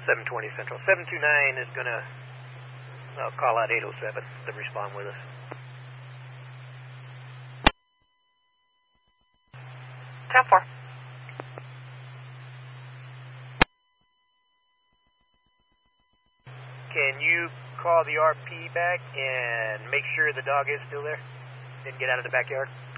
720 Central. 729 is going to call out 807 to respond with us. Ten four. Can you call the RP back and make sure the dog is still there? Didn't get out of the backyard?